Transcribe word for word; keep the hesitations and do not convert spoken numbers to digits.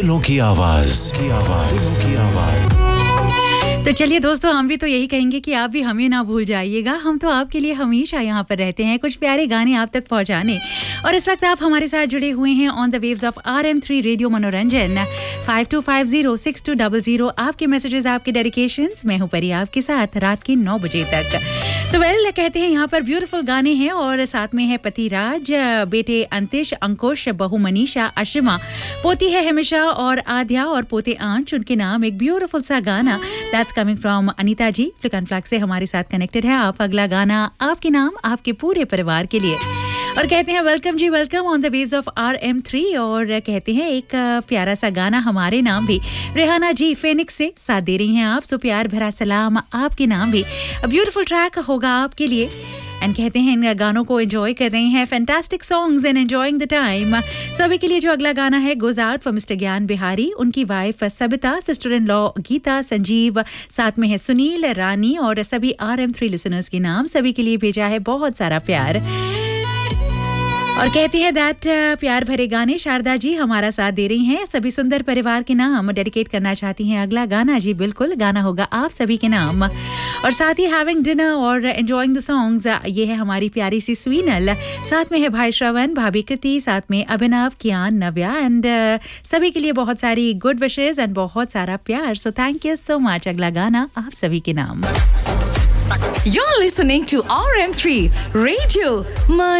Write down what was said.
दिलों की आवाज की आवाज दिलों की आवाज। तो चलिए दोस्तों, हम भी तो यही कहेंगे कि आप भी हमें ना भूल जाइएगा। हम तो आपके लिए हमेशा यहाँ पर रहते हैं कुछ प्यारे गाने आप तक पहुँचाने। और इस वक्त आप हमारे साथ जुड़े हुए हैं on the waves of R M three radio मनोरंजन five to five zero six to double zero. आपके मैसेजेस, आपके डेडिकेशंस, मैं हूँ परी आपके साथ रात के नौ बजे तक। तो वेल कहते हैं यहाँ पर ब्यूटीफुल गाने हैं और साथ में है पति राज, बेटे अंतिश, अंकुश, बहू मनीषा, अशिमा, पोती है हमेशा और आद्या और पोते आंच। उनके नाम एक ब्यूटीफुल सा गाना that's coming from Anita ji flick and flag से हमारे साथ कनेक्टेड है। आप अगला गाना आपके नाम आपके पूरे परिवार के लिए। और कहते हैं welcome ji welcome on the waves of R M three. और कहते हैं एक प्यारा सा गाना हमारे नाम भी। रेहाना जी फेनिक्स से साथ दे रही हैं आप, सो प्यार भरा सलाम आपके नाम भी। ब्यूटीफुल ट्रैक होगा आपके लिए। एंड कहते हैं इन गानों को एंजॉय कर रहे हैं, fantastic songs and enjoying the time. सभी के लिए जो अगला गाना है गोज आउट फॉर मिस्टर ज्ञान बिहारी, उनकी wife Sabita, sister in law Gita, Sanjeev, साथ में है सुनील, रानी और सभी आर एम थ्री लिसनर्स के नाम सभी के लिए भेजा है बहुत सारा प्यार। और कहती है दैट प्यार भरे गाने शारदा जी हमारा साथ दे रही हैं, सभी सुंदर परिवार के नाम डेडिकेट करना चाहती हैं अगला गाना। जी बिल्कुल, गाना होगा आप सभी के नाम। और साथ ही हैविंग डिनर और एंजॉयिंग द सॉन्ग्स, ये है हमारी प्यारी सी स्वीनल, साथ में है भाई श्रवण, भाभी कृति, साथ में अभिनव, कियान, नव्या एंड सभी के लिए बहुत सारी गुड विशेस एंड बहुत सारा प्यार। So thank you so much. अगला गाना आप सभी के नाम। You're listening to R M three Radio